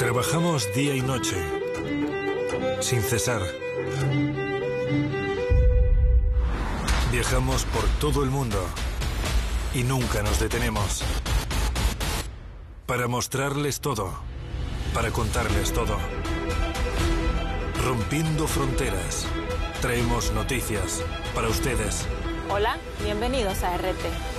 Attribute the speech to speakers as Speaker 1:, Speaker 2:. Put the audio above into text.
Speaker 1: Trabajamos día y noche, sin cesar. Viajamos por todo el mundo y nunca nos detenemos. Para mostrarles todo, para contarles todo. Rompiendo fronteras, traemos noticias para ustedes.
Speaker 2: Hola, bienvenidos a RT.